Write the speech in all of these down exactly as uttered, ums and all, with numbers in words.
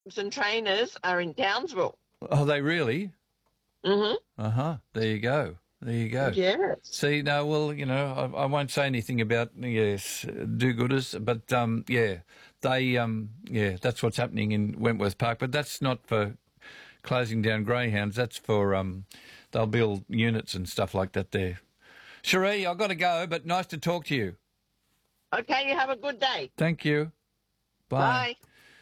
and trainers are in Townsville. Oh, they really? Mm-hmm. Uh-huh. There you go. There you go. Yes. See, no, well, you know, I, I won't say anything about, yes, do-gooders, but, um, yeah, they, um, yeah, that's what's happening in Wentworth Park. But that's not for closing down greyhounds. That's for, um, they'll build units and stuff like that there. Cherie, I've got to go, but nice to talk to you. Okay, you have a good day. Thank you. Bye. Bye.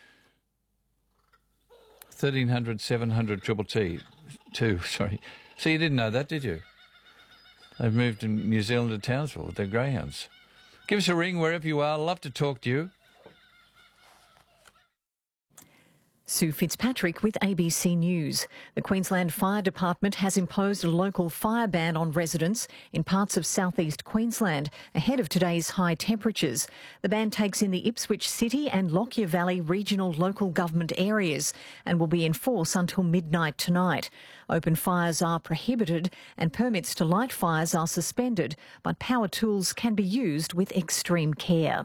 thirteen hundred, seven hundred, triple T. Two, sorry. So you didn't know that, did you? They've moved in New Zealand to Townsville with their greyhounds. Give us a ring wherever you are. I'd love to talk to you. Sue Fitzpatrick with A B C News. The Queensland Fire Department has imposed a local fire ban on residents in parts of southeast Queensland ahead of today's high temperatures. The ban takes in the Ipswich City and Lockyer Valley regional local government areas and will be in force until midnight tonight. Open fires are prohibited and permits to light fires are suspended, but power tools can be used with extreme care.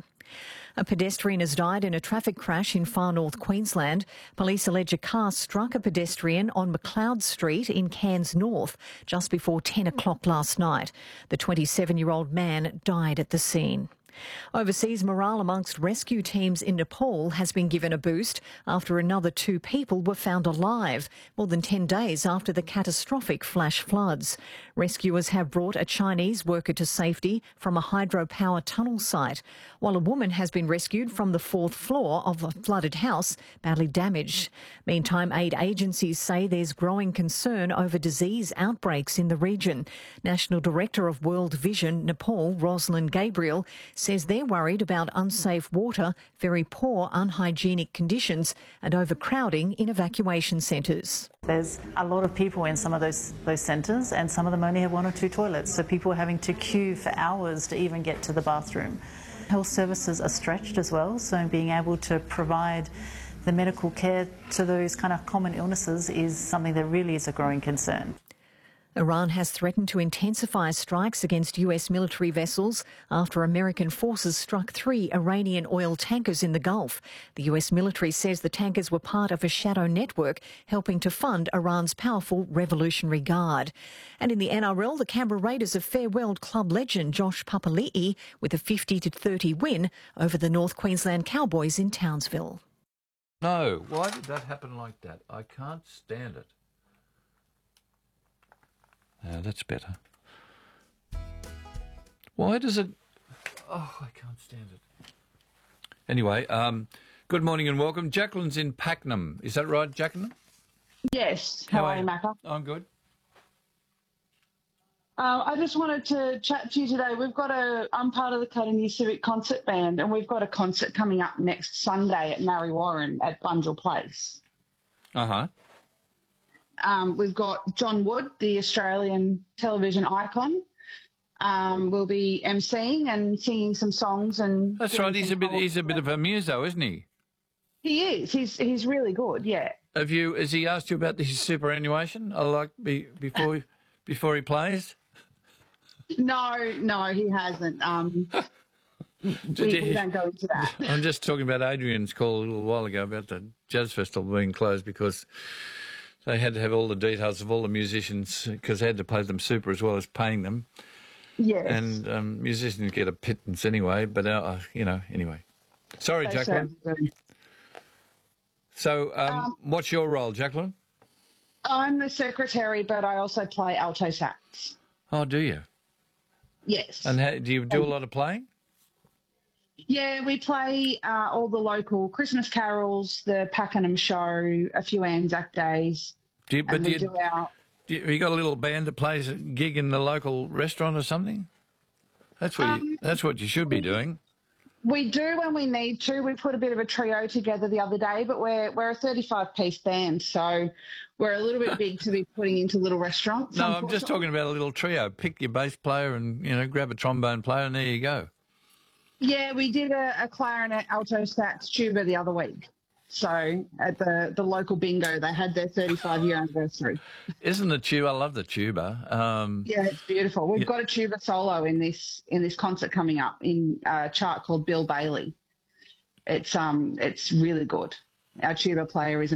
A pedestrian has died in a traffic crash in far north Queensland. Police allege a car struck a pedestrian on McLeod Street in Cairns North just before ten o'clock last night. The twenty-seven-year-old man died at the scene. Overseas, morale amongst rescue teams in Nepal has been given a boost after another two people were found alive, more than ten days after the catastrophic flash floods. Rescuers have brought a Chinese worker to safety from a hydropower tunnel site, while a woman has been rescued from the fourth floor of a flooded house, badly damaged. Meantime, aid agencies say there's growing concern over disease outbreaks in the region. National Director of World Vision Nepal, Rosalind Gabriel, says they're worried about unsafe water, very poor unhygienic conditions and overcrowding in evacuation centres. There's a lot of people in some of those those centres and some of them only have one or two toilets, so people are having to queue for hours to even get to the bathroom. Health services are stretched as well, so being able to provide the medical care to those kind of common illnesses is something that really is a growing concern. Iran has threatened to intensify strikes against U S military vessels after American forces struck three Iranian oil tankers in the Gulf. The U S military says the tankers were part of a shadow network helping to fund Iran's powerful Revolutionary Guard. And in the N R L, the Canberra Raiders have farewelled club legend Josh Papali'i with a fifty to thirty win over the North Queensland Cowboys in Townsville. No, why did that happen like that? I can't stand it. Uh, that's better. Why does it... Oh, I can't stand it. Anyway, um, good morning and welcome. Jacqueline's in Pakenham. Is that right, Jacqueline? Yes. How, How are you, Macca? I'm good. Uh, I just wanted to chat to you today. We've got a... I'm part of the Cutting Civic Concert Band, and we've got a concert coming up next Sunday at Mary Warren at Bunjil Place. Uh-huh. Um, we've got John Wood, the Australian television icon, um, will be emceeing and singing some songs. And that's right. He's a bit. He's a bit of a muso, isn't he? He is. He's he's really good. Yeah. Have you? Has he asked you about his superannuation? I like be, before before he plays. No, no, he hasn't. Um, we, we don't go into that. I'm just talking about Adrian's call a little while ago about the jazz festival being closed because they had to have all the details of all the musicians because they had to pay them super as well as paying them. Yes. And um, musicians get a pittance anyway, but, uh, you know, anyway. Sorry, That's Jacqueline. Right. So um, um, what's your role, Jacqueline? I'm the secretary, but I also play alto sax. Oh, do you? Yes. And how, do you do a lot of playing? Yeah, we play uh, all the local Christmas carols, the Pakenham show, a few Anzac days. Do you, but and do we you, do our... do you, you got a little band that plays a gig in the local restaurant or something? That's what Um, you, that's what you should be doing. We do when we need to. We put a bit of a trio together the other day, but we're we're a thirty-five piece band, so we're a little bit big to be putting into little restaurants. No, I'm just talking about a little trio. Pick your bass player and, you know, grab a trombone player and there you go. Yeah, we did a, a clarinet, alto sax, tuba the other week. So at the, the local bingo, they had their thirty-five year anniversary. Isn't the tuba? I love the tuba. Um, yeah, it's beautiful. We've yeah. got a tuba solo in this in this concert coming up in a chart called Bill Bailey. It's um it's really good. Our tuba player is